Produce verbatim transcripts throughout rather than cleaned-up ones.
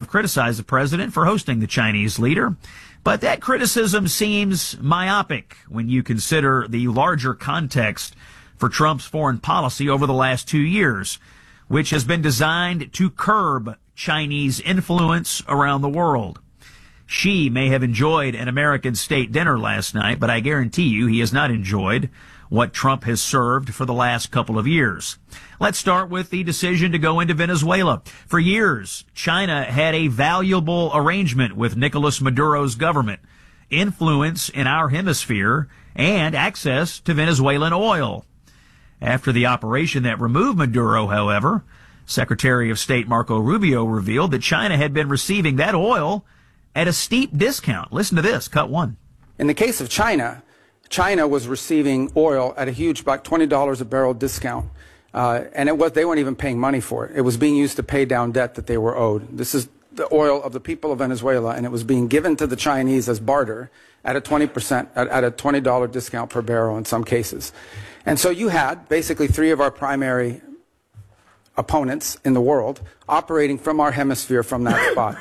have criticized the president for hosting the Chinese leader, but that criticism seems myopic when you consider the larger context for Trump's foreign policy over the last two years, which has been designed to curb Chinese influence around the world. Xi may have enjoyed an American state dinner last night, but I guarantee you he has not enjoyed what Trump has served for the last couple of years. Let's start with the decision to go into Venezuela. For years, China had a valuable arrangement with Nicolas Maduro's government, influence in our hemisphere, and access to Venezuelan oil. After the operation that removed Maduro, however, Secretary of State Marco Rubio revealed that China had been receiving that oil at a steep discount. Listen to this, cut one. In the case of China, China was receiving oil at a huge, about twenty dollars a barrel discount. Uh, and it was, they weren't even paying money for it. It was being used to pay down debt that they were owed. This is the oil of the people of Venezuela, and it was being given to the Chinese as barter at a twenty percent, at, at a twenty dollar discount per barrel in some cases. And so you had basically three of our primary opponents in the world operating from our hemisphere from that spot.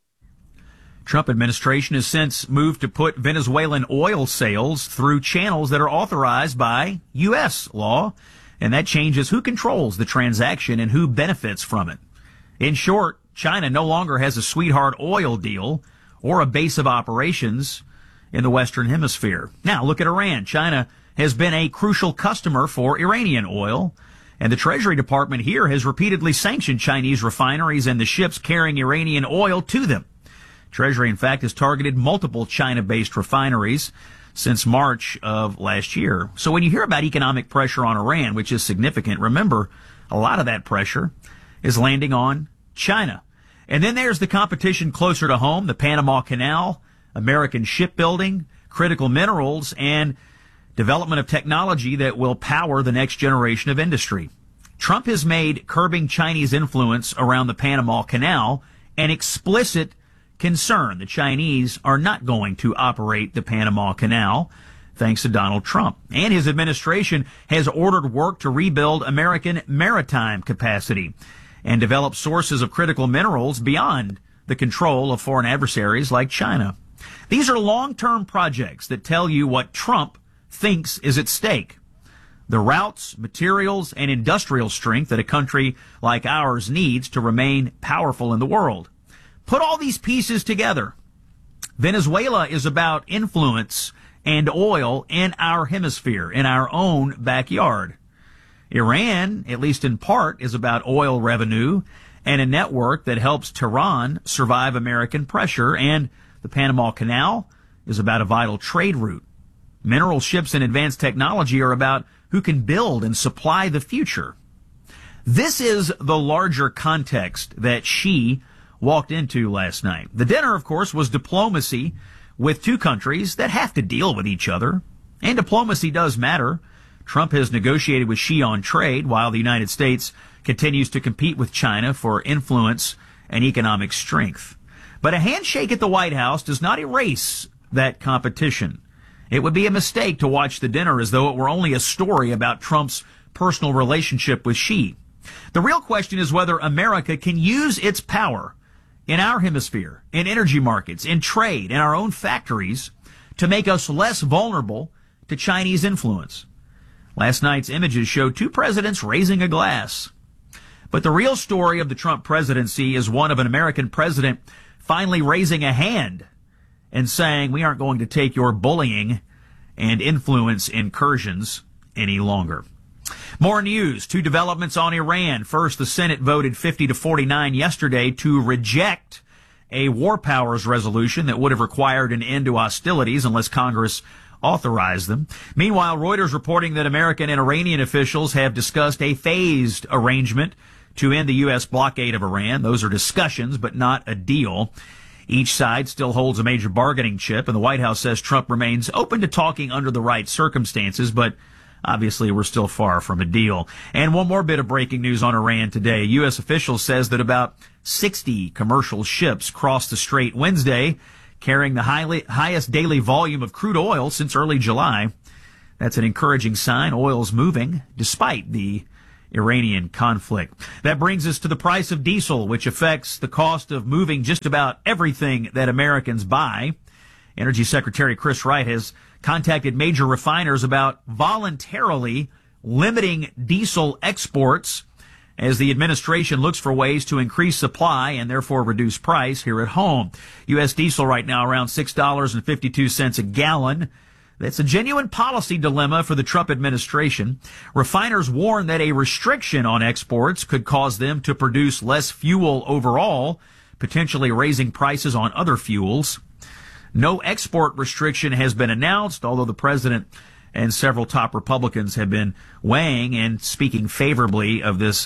Trump administration has since moved to put Venezuelan oil sales through channels that are authorized by U S law, and that changes who controls the transaction and who benefits from it. In short, China no longer has a sweetheart oil deal or a base of operations in the Western Hemisphere. Now, look at Iran. China has been a crucial customer for Iranian oil, and the Treasury Department here has repeatedly sanctioned Chinese refineries and the ships carrying Iranian oil to them. Treasury, in fact, has targeted multiple China-based refineries since March of last year. So when you hear about economic pressure on Iran, which is significant, remember a lot of that pressure is landing on China. And then there's the competition closer to home, the Panama Canal, American shipbuilding, critical minerals, and development of technology that will power the next generation of industry. Trump has made curbing Chinese influence around the Panama Canal an explicit concern. The Chinese are not going to operate the Panama Canal, thanks to Donald Trump. And his administration has ordered work to rebuild American maritime capacity and develop sources of critical minerals beyond the control of foreign adversaries like China. These are long-term projects that tell you what Trump thinks is at stake. The routes, materials, and industrial strength that a country like ours needs to remain powerful in the world. Put all these pieces together. Venezuela is about influence and oil in our hemisphere, in our own backyard. Iran, at least in part, is about oil revenue and a network that helps Tehran survive American pressure, and the Panama Canal is about a vital trade route. Mineral ships and advanced technology are about who can build and supply the future. This is the larger context that Xi walked into last night. The dinner, of course, was diplomacy with two countries that have to deal with each other. And diplomacy does matter. Trump has negotiated with Xi on trade while the United States continues to compete with China for influence and economic strength. But a handshake at the White House does not erase that competition. It would be a mistake to watch the dinner as though it were only a story about Trump's personal relationship with Xi. The real question is whether America can use its power in our hemisphere, in energy markets, in trade, in our own factories, to make us less vulnerable to Chinese influence. Last night's images showed two presidents raising a glass. But the real story of the Trump presidency is one of an American president finally raising a hand and saying, we aren't going to take your bullying and influence incursions any longer. More news, two developments on Iran. First, the Senate voted fifty to forty-nine yesterday to reject a war powers resolution that would have required an end to hostilities unless Congress authorized them. Meanwhile, Reuters reporting that American and Iranian officials have discussed a phased arrangement to end the U S blockade of Iran. Those are discussions, but not a deal. Each side still holds a major bargaining chip, and the White House says Trump remains open to talking under the right circumstances, but obviously, we're still far from a deal. And one more bit of breaking news on Iran today. A U S official says that about sixty commercial ships crossed the Strait Wednesday, carrying the highly, highest daily volume of crude oil since early July. That's an encouraging sign. Oil's moving, despite the Iranian conflict. That brings us to the price of diesel, which affects the cost of moving just about everything that Americans buy. Energy Secretary Chris Wright has contacted major refiners about voluntarily limiting diesel exports as the administration looks for ways to increase supply and therefore reduce price here at home. U S diesel right now around six dollars and fifty-two cents a gallon. That's a genuine policy dilemma for the Trump administration. Refiners warn that a restriction on exports could cause them to produce less fuel overall, potentially raising prices on other fuels. No export restriction has been announced, although the president and several top Republicans have been weighing and speaking favorably of this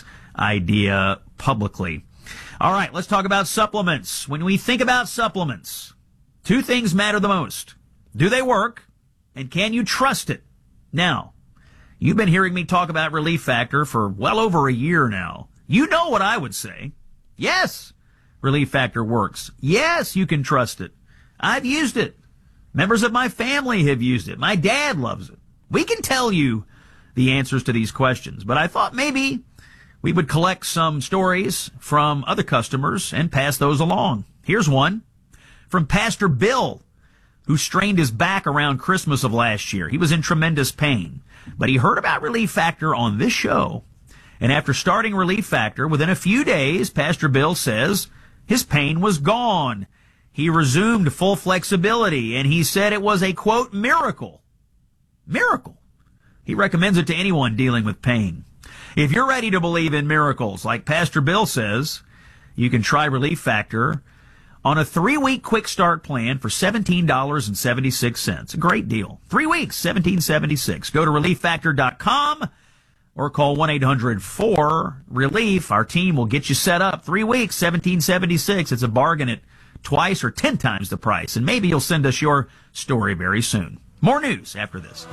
idea publicly. All right, let's talk about supplements. When we think about supplements, two things matter the most. Do they work? And can you trust it? Now, you've been hearing me talk about Relief Factor for well over a year now. You know what I would say. Yes, Relief Factor works. Yes, you can trust it. I've used it. Members of my family have used it. My dad loves it. We can tell you the answers to these questions, but I thought maybe we would collect some stories from other customers and pass those along. Here's one from Pastor Bill, who strained his back around Christmas of last year. He was in tremendous pain, but he heard about Relief Factor on this show. And after starting Relief Factor, within a few days, Pastor Bill says his pain was gone. He resumed full flexibility, and he said it was a, quote, miracle. Miracle. He recommends it to anyone dealing with pain. If you're ready to believe in miracles, like Pastor Bill says, you can try Relief Factor on a three-week quick start plan for seventeen dollars and seventy-six cents. A great deal. Three weeks, seventeen dollars and seventy-six cents. Go to relief factor dot com or call one eight hundred four relief. Our team will get you set up. Three weeks, seventeen dollars and seventy-six cents. It's a bargain at twice or ten times the price. And maybe you'll send us your story very soon. More news after this.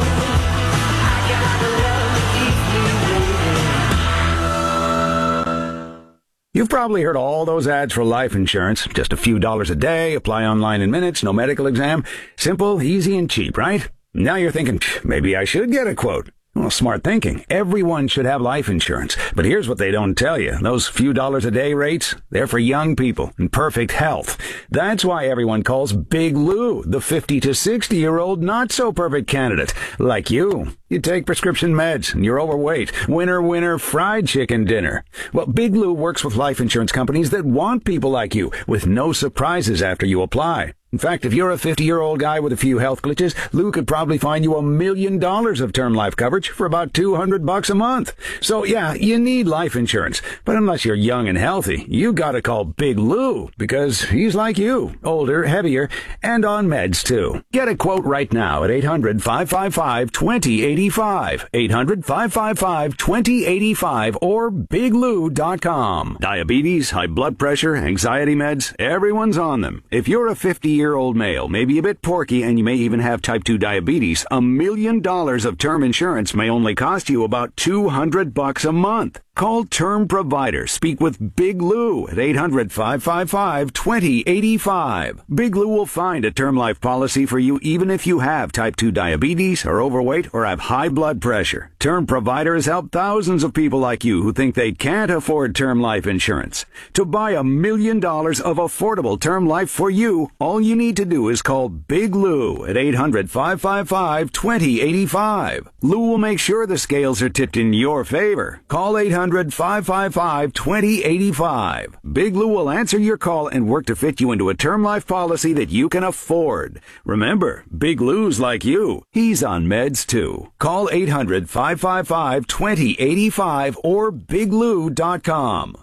You've probably heard all those ads for life insurance. Just a few dollars a day, apply online in minutes, no medical exam. Simple, easy, and cheap, right? Now you're thinking, maybe I should get a quote. Well, smart thinking. Everyone should have life insurance. But here's what they don't tell you. Those few dollars a day rates, they're for young people in perfect health. That's why everyone calls Big Lou the fifty to sixty-year-old not-so-perfect candidate. Like you. You take prescription meds and you're overweight. Winner, winner, fried chicken dinner. Well, Big Lou works with life insurance companies that want people like you with no surprises after you apply. In fact, if you're a fifty-year-old guy with a few health glitches, Lou could probably find you a million dollars of term life coverage for about two hundred bucks a month. So yeah, you need life insurance. But unless you're young and healthy, you gotta call Big Lou because he's like you, older, heavier, and on meds too. Get a quote right now at eight hundred, five five five, two zero eight five, eight hundred, five five five, two zero eight five, or big lou dot com. Diabetes, high blood pressure, anxiety meds, everyone's on them. If you're a fifty-year-old male, maybe a bit porky, and you may even have type two diabetes, a million dollars of term insurance may only cost you about two hundred bucks a month. Call Term Provider. Speak with Big Lou at eight hundred, five five five, two zero eight five. Big Lou will find a term life policy for you even if you have type two diabetes, are overweight, or have high blood pressure. Term Provider has helped thousands of people like you who think they can't afford term life insurance. To buy a million dollars of affordable term life for you, all you need to do is call Big Lou at eight hundred, five five five, two zero eight five. Lou will make sure the scales are tipped in your favor. Call eight hundred, five five five, two zero eight five. Big Lou will answer your call and work to fit you into a term life policy that you can afford. Remember, Big Lou's like you. He's on meds too. Call eight hundred, five five five, two zero eight five or big lou dot com.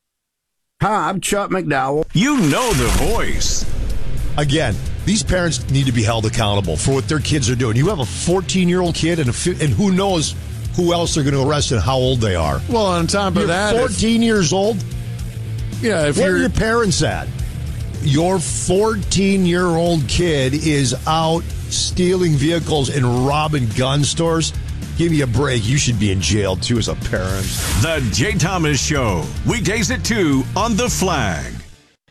Hi, I'm Chuck McDowell. You know the voice. Again, these parents need to be held accountable for what their kids are doing. You have a fourteen-year-old kid, and, a fi- and who knows who else they're going to arrest and how old they are. Well, on top of you're that, fourteen if, years old. Yeah, if where you're are your parents at? Your fourteen-year-old kid is out stealing vehicles and robbing gun stores. Give me a break. You should be in jail, too, as a parent. The Jay Thomas Show. Weekdays at two on The Flag.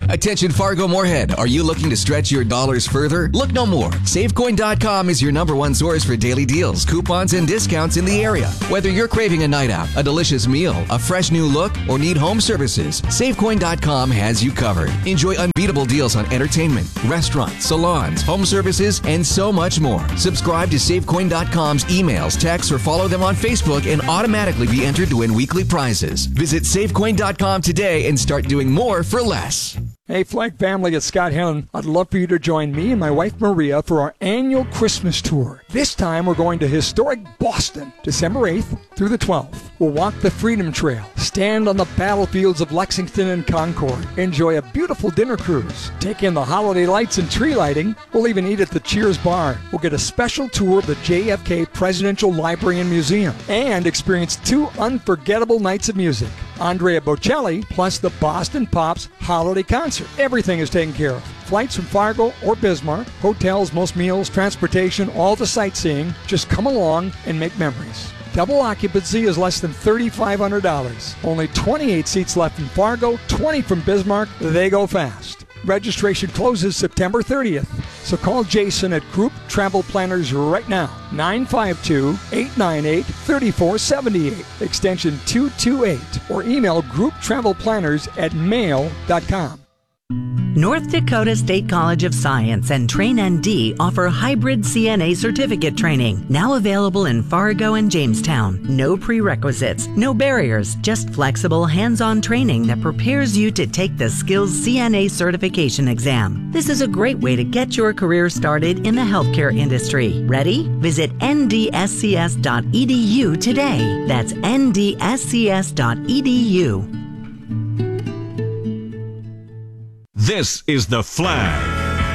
Attention Fargo Moorhead, are you looking to stretch your dollars further? Look no more. Savecoin dot com is your number one source for daily deals, coupons, and discounts in the area. Whether you're craving a night out, a delicious meal, a fresh new look, or need home services, Savecoin dot com has you covered. Enjoy unbeatable deals on entertainment, restaurants, salons, home services, and so much more. Subscribe to Savecoin dot com's emails, texts, or follow them on Facebook and automatically be entered to win weekly prizes. Visit Savecoin dot com today and start doing more for less. Hey, Flag family, it's Scott Helen. I'd love for you to join me and my wife Maria for our annual Christmas tour. This time we're going to historic Boston, December eighth through the twelfth. We'll walk the Freedom Trail, stand on the battlefields of Lexington and Concord, enjoy a beautiful dinner cruise, take in the holiday lights and tree lighting. We'll even eat at the Cheers Bar. We'll get a special tour of the J F K Presidential Library and Museum and experience two unforgettable nights of music. Andrea Bocelli plus the Boston Pops Holiday Concert. Everything is taken care of. Flights from Fargo or Bismarck, hotels, most meals, transportation, all the sightseeing. Just come along and make memories. Double occupancy is less than three thousand five hundred dollars. Only twenty-eight seats left in Fargo, twenty from Bismarck. They go fast. Registration closes September thirtieth. So call Jason at Group Travel Planners right now. nine five two, eight nine eight, three four seven eight, extension two two eight, or email grouptravelplanners at mail dot com. North Dakota State College of Science and Train N D offer hybrid C N A certificate training, now available in Fargo and Jamestown. No prerequisites, no barriers, just flexible hands-on training that prepares you to take the Skills C N A certification exam. This is a great way to get your career started in the healthcare industry. Ready? Visit N D S C S dot E D U today. That's N D S C S dot E D U. This is The Flag.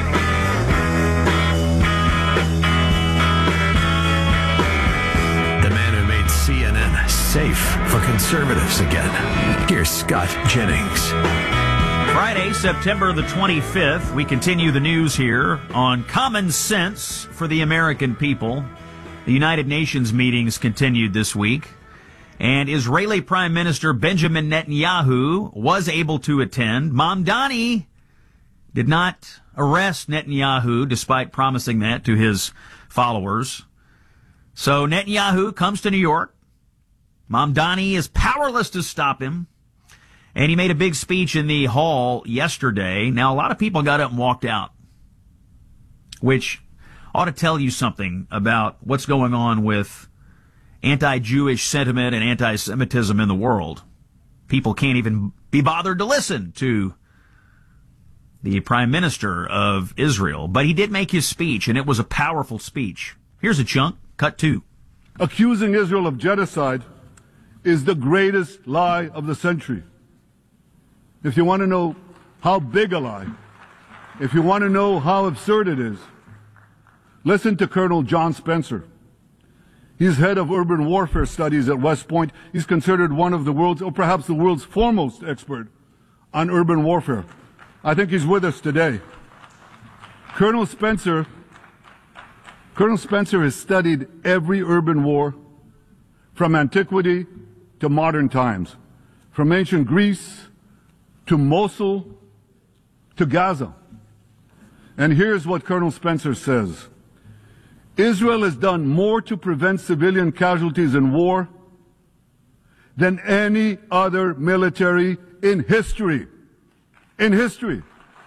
The man who made C N N safe for conservatives again. Here's Scott Jennings. Friday, September the twenty-fifth, we continue the news here on Common Sense for the American People. The United Nations meetings continued this week, and Israeli Prime Minister Benjamin Netanyahu was able to attend. Mamdani did not arrest Netanyahu, despite promising that to his followers. So Netanyahu comes to New York. Mamdani is powerless to stop him. And he made a big speech in the hall yesterday. Now, a lot of people got up and walked out, which ought to tell you something about what's going on with anti-Jewish sentiment and anti-Semitism in the world. People can't even be bothered to listen to the Prime Minister of Israel. But he did make his speech, and it was a powerful speech. Here's a chunk, cut two. Accusing Israel of genocide is the greatest lie of the century. If you want to know how big a lie, if you want to know how absurd it is, listen to Colonel John Spencer. He's head of urban warfare studies at West Point. He's considered one of the world's, or perhaps the world's foremost expert on urban warfare. I think he's with us today. Colonel Spencer, Colonel Spencer has studied every urban war from antiquity to modern times, from ancient Greece to Mosul to Gaza. And here's what Colonel Spencer says. Israel has done more to prevent civilian casualties in war than any other military in history. In history.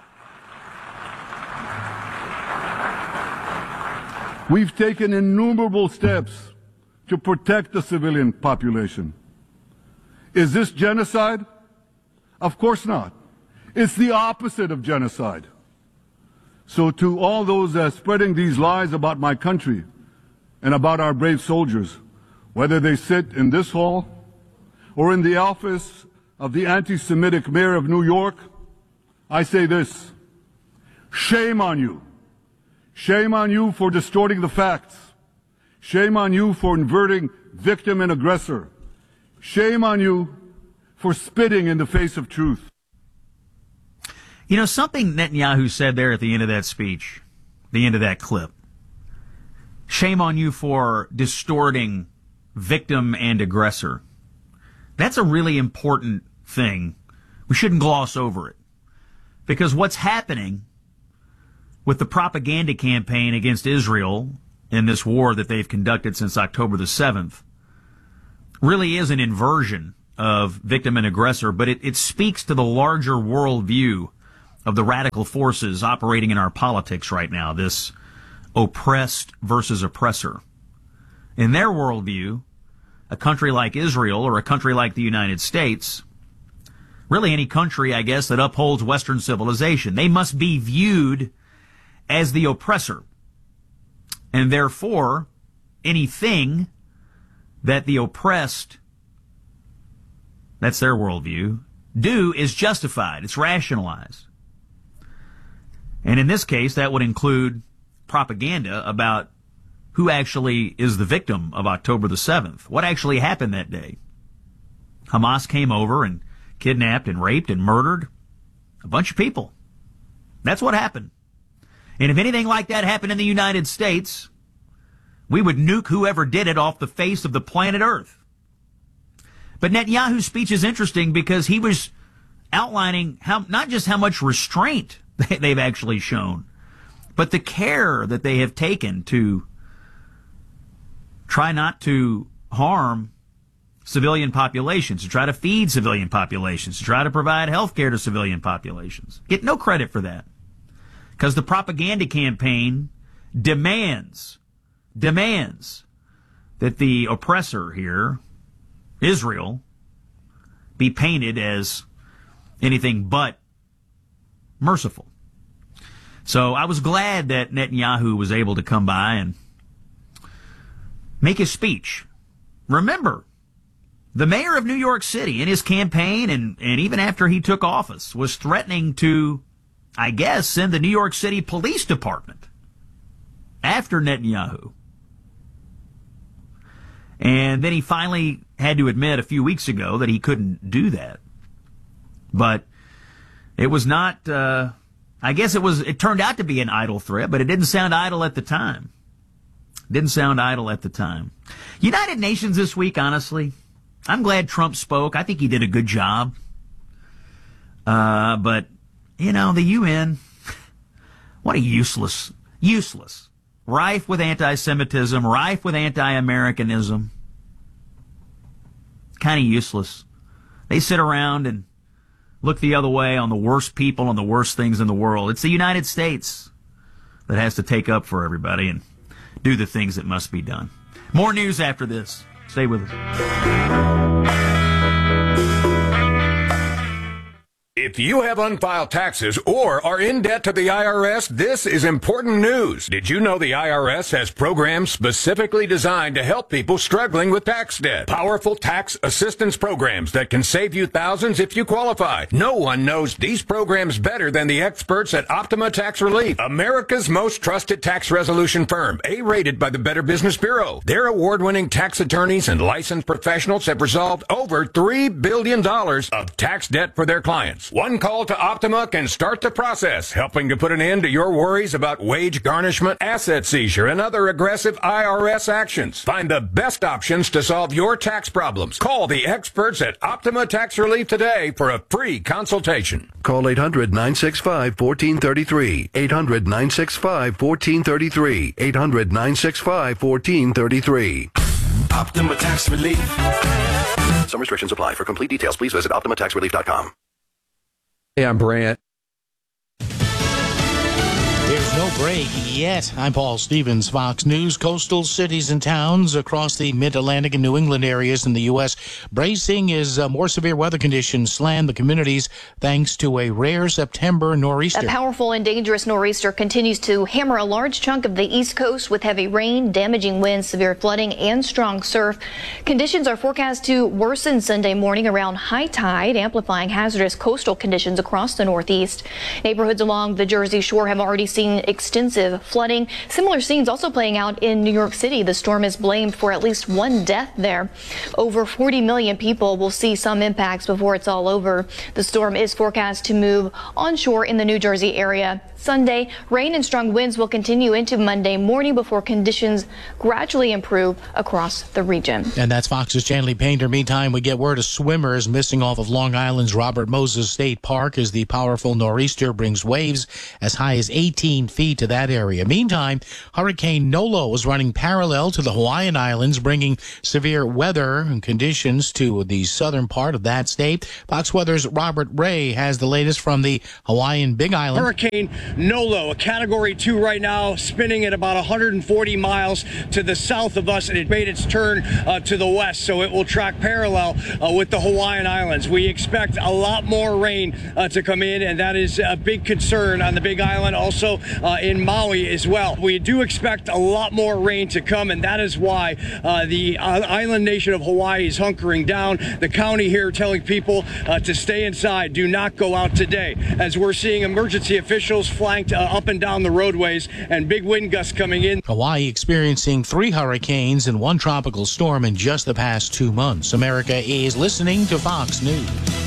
We've taken innumerable steps to protect the civilian population. Is this genocide? Of course not. It's the opposite of genocide. So to all those uh, spreading these lies about my country and about our brave soldiers, whether they sit in this hall or in the office of the anti-Semitic mayor of New York, I say this: shame on you. Shame on you for distorting the facts. Shame on you for inverting victim and aggressor. Shame on you for spitting in the face of truth. You know, something Netanyahu said there at the end of that speech, the end of that clip. Shame on you for distorting victim and aggressor. That's a really important thing. We shouldn't gloss over it. Because what's happening with the propaganda campaign against Israel in this war that they've conducted since October the seventh really is an inversion of victim and aggressor, but it, it speaks to the larger worldview of the radical forces operating in our politics right now, this oppressed versus oppressor. In their worldview, a country like Israel or a country like the United States, really any country, I guess, that upholds Western civilization, they must be viewed as the oppressor. And therefore, anything that the oppressed, that's their worldview, do is justified. It's rationalized. And in this case, that would include propaganda about who actually is the victim of October the seventh. What actually happened that day? Hamas came over and kidnapped and raped and murdered a bunch of people. That's what happened. And if anything like that happened in the United States, we would nuke whoever did it off the face of the planet Earth. But Netanyahu's speech is interesting because he was outlining how not just how much restraint they've actually shown, but the care that they have taken to try not to harm civilian populations, to try to feed civilian populations, to try to provide health care to civilian populations. Get no credit for that. Because the propaganda campaign demands, demands that the oppressor here, Israel, be painted as anything but merciful. So I was glad that Netanyahu was able to come by and make his speech. Remember, the mayor of New York City in his campaign and, and even after he took office was threatening to, I guess, send the New York City Police Department after Netanyahu. And then he finally had to admit a few weeks ago that he couldn't do that. But it was not, uh, I guess it was, it turned out to be an idle threat, but it didn't sound idle at the time. Didn't sound idle at the time. United Nations this week, honestly, I'm glad Trump spoke. I think he did a good job. Uh, but, you know, the U N, what a useless, useless, rife with anti-Semitism, rife with anti-Americanism. Kind of useless. They sit around and look the other way on the worst people and the worst things in the world. It's the United States that has to take up for everybody and do the things that must be done. More news after this. Stay with us. If you have unfiled taxes or are in debt to the I R S, this is important news. Did you know the I R S has programs specifically designed to help people struggling with tax debt? Powerful tax assistance programs that can save you thousands if you qualify. No one knows these programs better than the experts at Optima Tax Relief, America's most trusted tax resolution firm, A-rated by the Better Business Bureau. Their award-winning tax attorneys and licensed professionals have resolved over three billion dollars of tax debt for their clients. One call to Optima can start the process, helping to put an end to your worries about wage garnishment, asset seizure, and other aggressive I R S actions. Find the best options to solve your tax problems. Call the experts at Optima Tax Relief today for a free consultation. Call eight hundred, nine six five, one four three three. eight hundred, nine six five, one four three three. eight hundred, nine six five, one four three three. Optima Tax Relief. Some restrictions apply. For complete details, please visit optima tax relief dot com. Hey, I'm Brant. There's no break yet. I'm Paul Stevens, Fox News. Coastal cities and towns across the mid-Atlantic and New England areas in the U S bracing as uh, more severe weather conditions slam the communities thanks to a rare September nor'easter. A powerful and dangerous nor'easter continues to hammer a large chunk of the East Coast with heavy rain, damaging winds, severe flooding, and strong surf. Conditions are forecast to worsen Sunday morning around high tide, amplifying hazardous coastal conditions across the Northeast. Neighborhoods along the Jersey Shore have already seen extensive flooding. Similar scenes also playing out in New York City. The storm is blamed for at least one death there. Over forty million people will see some impacts before it's all over. The storm is forecast to move onshore in the New Jersey area Sunday. Rain and strong winds will continue into Monday morning before conditions gradually improve across the region. And that's Fox's Chanley Painter. Meantime, we get word of swimmers missing off of Long Island's Robert Moses State Park as the powerful nor'easter brings waves as high as eighteen feet to that area. Meantime, Hurricane Nolo is running parallel to the Hawaiian Islands, bringing severe weather and conditions to the southern part of that state. Fox Weather's Robert Ray has the latest from the Hawaiian Big Island. Hurricane Nolo, a category two right now, spinning at about one hundred forty miles to the south of us, and it made its turn uh, to the west, so it will track parallel uh, with the Hawaiian Islands. We expect a lot more rain uh, to come in, and that is a big concern on the Big Island, also uh, in Maui as well. We do expect a lot more rain to come, and that is why uh, the uh, island nation of Hawaii is hunkering down. The county here telling people uh, to stay inside, do not go out today, as we're seeing emergency officials flanked uh, up and down the roadways and big wind gusts coming in. Hawaii experiencing three hurricanes and one tropical storm in just the past two months. America is listening to Fox News.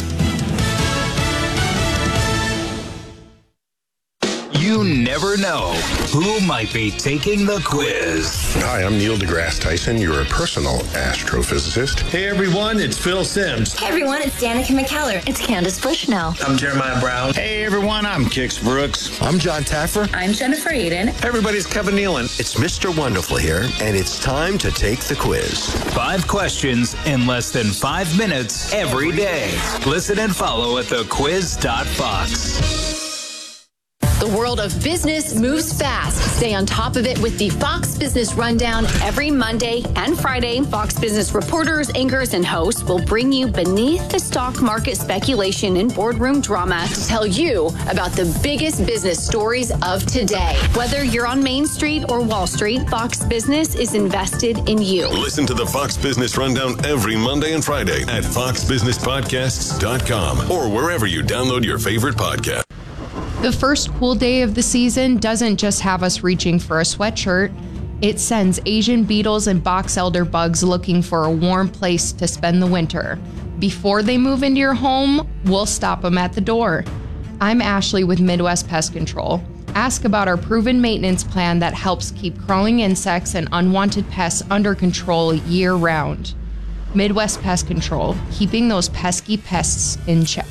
You never know who might be taking the quiz. Hi, I'm Neil deGrasse Tyson, your personal astrophysicist. Hey everyone, it's Phil Sims. Hey everyone, it's Danica McKellar. It's Candace Bushnell. I'm Jeremiah Brown. Hey everyone, I'm Kix Brooks. I'm John Taffer. I'm Jennifer Aiden. Hey everybody's Kevin Nealon. It's Mister Wonderful here, and it's time to take the quiz. Five questions in less than five minutes every day. Listen and follow at the quiz dot fox. The world of business moves fast. Stay on top of it with the Fox Business Rundown every Monday and Friday. Fox Business reporters, anchors, and hosts will bring you beneath the stock market speculation and boardroom drama to tell you about the biggest business stories of today. Whether you're on Main Street or Wall Street, Fox Business is invested in you. Listen to the Fox Business Rundown every Monday and Friday at fox business podcasts dot com or wherever you download your favorite podcast. The first cool day of the season doesn't just have us reaching for a sweatshirt. It sends Asian beetles and box elder bugs looking for a warm place to spend the winter. Before they move into your home, we'll stop them at the door. I'm Ashley with Midwest Pest Control. Ask about our proven maintenance plan that helps keep crawling insects and unwanted pests under control year-round. Midwest Pest Control, keeping those pesky pests in check.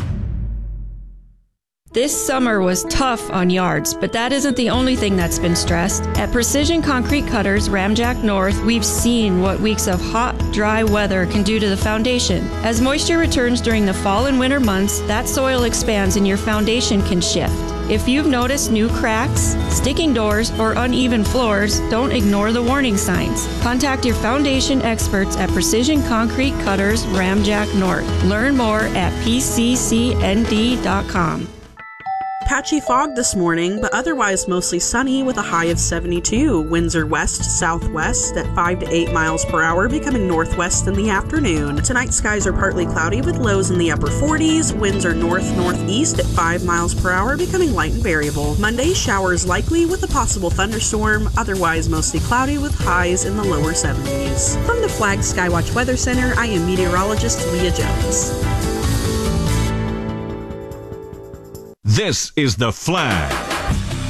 This summer was tough on yards, but that isn't the only thing that's been stressed. At Precision Concrete Cutters, Ramjack North, we've seen what weeks of hot, dry weather can do to the foundation. As moisture returns during the fall and winter months, that soil expands and your foundation can shift. If you've noticed new cracks, sticking doors, or uneven floors, don't ignore the warning signs. Contact your foundation experts at Precision Concrete Cutters, Ramjack North. Learn more at P C C N D dot com. Patchy fog this morning, but otherwise mostly sunny with a high of seventy-two. Winds are west-southwest at five to eight miles per hour, becoming northwest in the afternoon. Tonight, skies are partly cloudy with lows in the upper forties. Winds are north-northeast at five miles per hour, becoming light and variable. Monday, showers likely with a possible thunderstorm, otherwise mostly cloudy with highs in the lower seventies. From the Flag Skywatch Weather Center, I am meteorologist Leah Jones. This is The Flag.